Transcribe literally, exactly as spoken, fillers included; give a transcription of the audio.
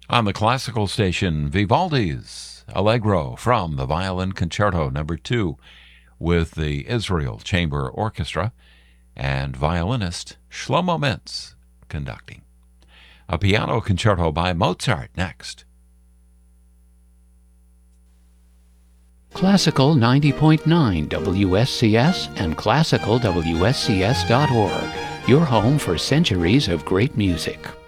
On the classical station, Vivaldi's Allegro from the Violin Concerto Number two with the Israel Chamber Orchestra and violinist Shlomo Mintz conducting. A piano concerto by Mozart next. Classical ninety point nine W S C S and classical W S C S dot org, your home for centuries of great music.